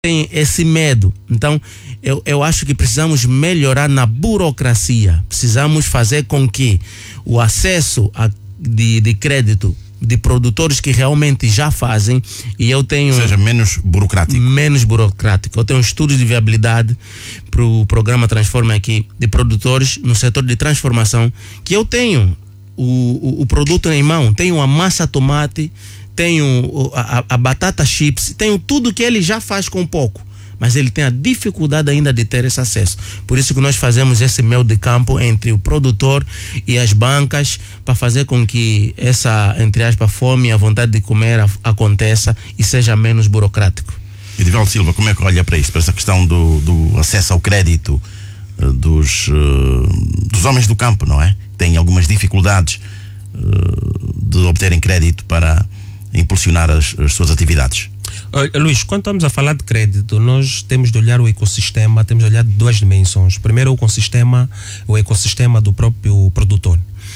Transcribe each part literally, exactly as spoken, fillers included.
tem esse medo. Então, eu, eu acho que precisamos melhorar na burocracia. Precisamos fazer com que o acesso a, de, de crédito de produtores que realmente já fazem, e eu tenho... seja menos burocrático. Menos burocrático. Eu tenho estudos de viabilidade para o programa Transforma aqui, de produtores no setor de transformação, que eu tenho o, o, o produto em mão, tenho a massa tomate, tenho a, a batata chips, tenho tudo que ele já faz com pouco, mas ele tem a dificuldade ainda de ter esse acesso. Por isso que nós fazemos esse mel de campo entre o produtor e as bancas, para fazer com que essa, entre aspas, fome e a vontade de comer a, aconteça e seja menos burocrático. Edivaldo Silva, como é que olha para isto, para essa questão do, do acesso ao crédito uh, dos, uh, dos homens do campo, não é? Têm algumas dificuldades uh, de obterem crédito para impulsionar as, as suas atividades. Olha, Luís, quando estamos a falar de crédito, nós temos de olhar o ecossistema, temos de olhar de duas dimensões. Primeiro, o ecossistema, o ecossistema do próprio produtor.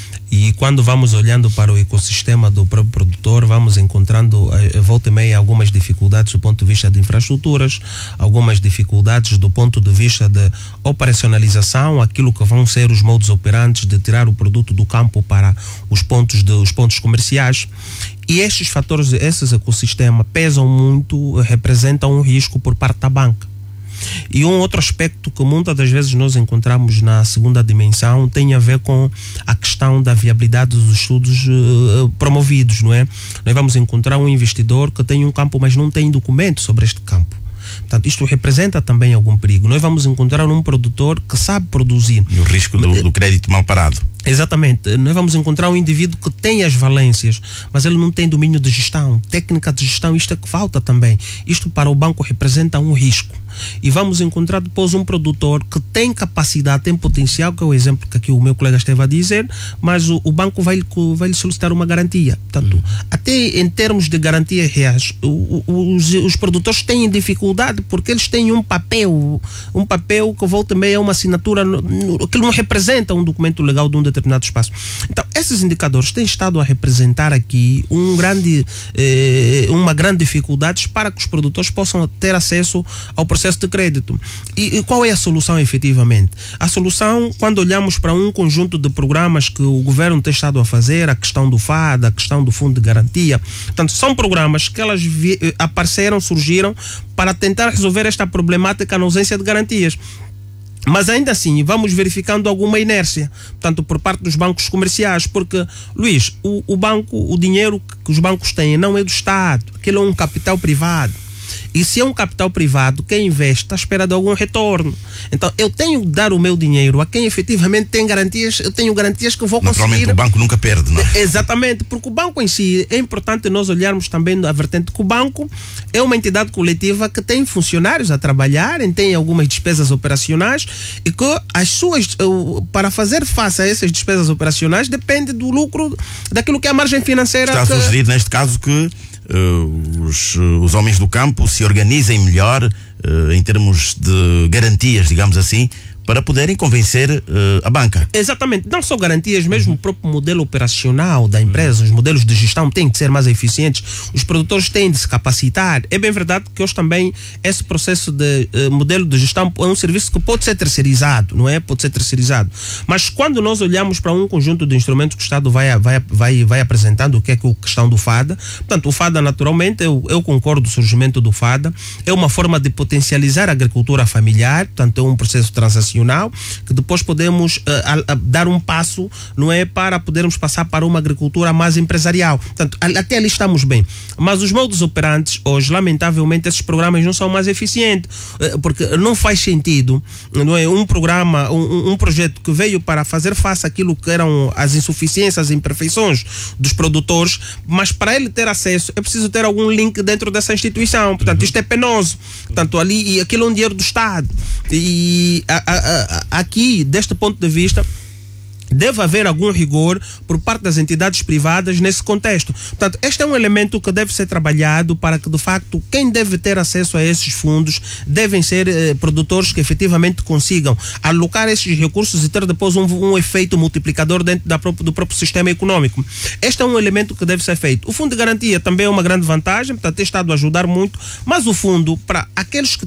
E quando vamos olhando para o ecossistema do próprio produtor, vamos encontrando, eh, volta e meia, algumas dificuldades do ponto de vista de infraestruturas, algumas dificuldades do ponto de vista de operacionalização, aquilo que vão ser os modos operantes de tirar o produto do campo para os pontos, de, os pontos comerciais. E estes fatores, esses ecossistemas pesam muito, representam um risco por parte da banca. E um outro aspecto que muitas das vezes nós encontramos na segunda dimensão tem a ver com a questão da viabilidade dos estudos uh, promovidos, não é? Nós vamos encontrar um investidor que tem um campo, mas não tem documento sobre este campo. Portanto, isto representa também algum perigo. Nós vamos encontrar um produtor que sabe produzir. E o risco do, do crédito mal parado. Exatamente. Nós vamos encontrar um indivíduo que tem as valências, mas ele não tem domínio de gestão, técnica de gestão. Isto é que falta também. Isto para o banco representa um risco. E vamos encontrar depois um produtor que tem capacidade, tem potencial, que é o exemplo que aqui o meu colega esteve a dizer, mas o, o banco vai, vai lhe solicitar uma garantia. Portanto, hum. até em termos de garantias reais, o, o, os, os produtores têm dificuldade porque eles têm um papel, um papel que volta e meia é uma assinatura, no, no, que não representa um documento legal de um determinado espaço. Então, esses indicadores têm estado a representar aqui um grande, eh, uma grande dificuldade para que os produtores possam ter acesso ao processo de crédito. E, e qual é a solução efetivamente? A solução, quando olhamos para um conjunto de programas que o governo tem estado a fazer, a questão do F A D, a questão do Fundo de Garantia, portanto, são programas que elas vi, apareceram, surgiram para tentar resolver esta problemática na ausência de garantias. Mas ainda assim, vamos verificando alguma inércia, portanto, por parte dos bancos comerciais, porque, Luís, o, o banco, o dinheiro que os bancos têm não é do Estado, aquilo é um capital privado. E se é um capital privado, quem investe está à espera de algum retorno. Então, eu tenho que dar o meu dinheiro a quem efetivamente tem garantias, eu tenho garantias que vou conseguir. Naturalmente, o banco nunca perde, não é? Exatamente, porque o banco em si, é importante nós olharmos também a vertente que o banco é uma entidade coletiva que tem funcionários a trabalharem, tem algumas despesas operacionais e que as suas, para fazer face a essas despesas operacionais, depende do lucro, daquilo que é a margem financeira. Está que... a sugerir, neste caso, que Uh, os, uh, os homens do campo se organizem melhor uh, em termos de garantias, digamos assim, para poderem convencer uh, a banca. Exatamente, não só garantias, mesmo o próprio modelo operacional da empresa, os modelos de gestão têm que ser mais eficientes, os produtores têm de se capacitar. É bem verdade que hoje também esse processo de uh, modelo de gestão é um serviço que pode ser terceirizado, não é? Pode ser terceirizado. Mas quando nós olhamos para um conjunto de instrumentos que o Estado vai, vai, vai, vai apresentando, o que é que a questão do F A D, portanto, o F A D naturalmente, eu, eu concordo com o surgimento do F A D, é uma forma de potencializar a agricultura familiar, portanto, é um processo transacional que depois podemos uh, a, a dar um passo, não é, para podermos passar para uma agricultura mais empresarial. Portanto, a, até ali estamos bem. Mas os modos operantes, hoje, lamentavelmente, esses programas não são mais eficientes, uh, porque não faz sentido, não é, um programa, um, um projeto que veio para fazer face àquilo que eram as insuficiências, as imperfeições dos produtores, mas para ele ter acesso é preciso ter algum link dentro dessa instituição. Portanto, isto é penoso. Portanto, ali, e aquilo é um dinheiro do Estado. E a, a, a, aqui, deste ponto de vista, deve haver algum rigor por parte das entidades privadas nesse contexto. Portanto, este é um elemento que deve ser trabalhado para que, de facto, quem deve ter acesso a esses fundos devem ser eh, produtores que efetivamente consigam alocar esses recursos e ter depois um, um efeito multiplicador dentro da própria, do próprio sistema econômico. Este é um elemento que deve ser feito. O fundo de garantia também é uma grande vantagem, portanto, tem estado a ajudar muito, mas o fundo, para aqueles que